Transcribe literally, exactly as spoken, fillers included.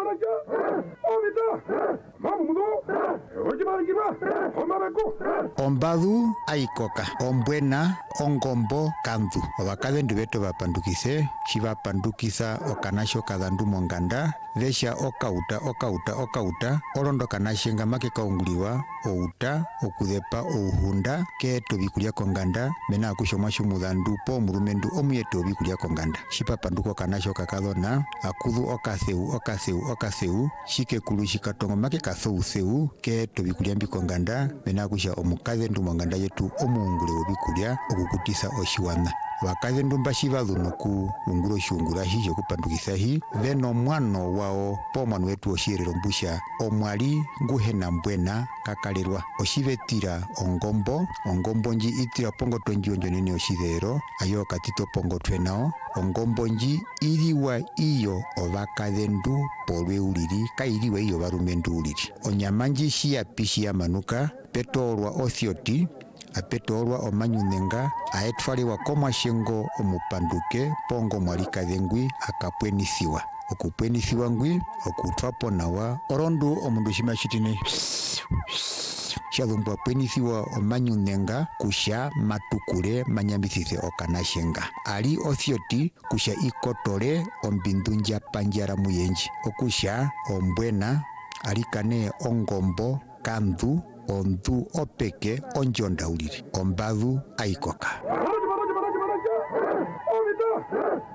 Ojimanaka, Omita, Mamudo, Ojimangiba, Omarako. Ombadu aikoka, ombwena, ongombo, kandu. Obakadendu beto bapandukise, shibapandukisa okanasho kadandu monganda, vesha okauta, okauta, okauta, orondo kanashenga make kaunguliwa, outa, okudepa, ouhunda, ke tobikulia konganda, mena akushoma shumudandu po murumendu omuyeto obikulia konganda. Shipapanduko kanasho kakadona, akudu okaseu, okaseu, okaseu, shike kulu shikatongo make kasou seu, ke tobikulia mbikonganda, mena akusha omukadendu monganda yetu omuungule obikulia, okukutisa oshiwana. Wakadendu mbashibadu noku unguro shungura hijo kupandukisa hi, veno mwano wao po mwanu wetu oshirero mbusha, omwali nguhena mbwena kakalirwa. Oshibetira ongombo, ongombo nji itira pongo tonji onjo nene oshidero, ayo katito pongo twenao, ongombo nji iriwa iyo ovakadendu polwe uliri, ka iriwa iyo varumendu uliri. Onyamanji shia pishi ya manuka, petolwa othioti, apetolwa omanyunenga, aetwaliwa komashengo omupanduke, pongo mwalikadengwi, akapwenisiwa. Okupwenisiwa ngwi, okutwapo nawa, orondu omundu shima shitine, shadhumbwa pwenisiwa omanyunenga, kusha matukule manyambisise okanashenga. Ali othioti, kusha ikotole ombindunja panjara muyenji. Okusha ombwena, alikane ongombo, kandu, ondu opeke onjonda uliri. Ombadu aikoka.